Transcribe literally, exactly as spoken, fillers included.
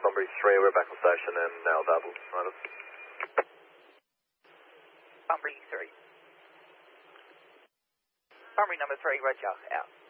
Bunbury three, we're back on station and now available. Right. Bunbury three. Bunbury number three, roger, out.